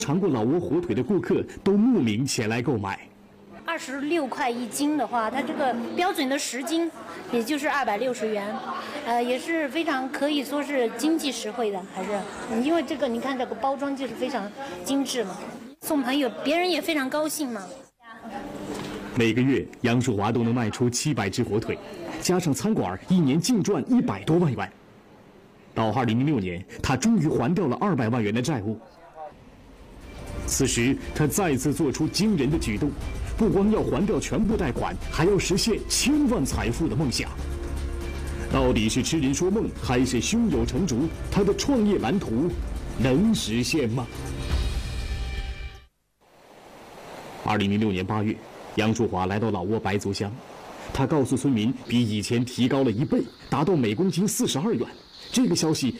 尝过老挝火腿的顾客都慕名前来购买。 26块一斤的话，它这个标准的10斤，也就是260元，也是非常可以说是经济实惠的，还是因为这个你看这个包装就是非常精致嘛，送朋友别人也非常高兴嘛。 每个月杨树华都能卖出700只火腿，加上餐馆1年净赚100多万元。到2006年，他终于还掉了200万元的债务。此时，他再次做出惊人的举动，不光要还掉全部贷款，还要实现1000万财富的梦想。到底是痴人说梦，还是胸有成竹？他的创业蓝图能实现吗？2006年8月，杨树华来到老挝白族乡，他告诉村民，比以前提高了1倍，达到每公斤42元。这个消息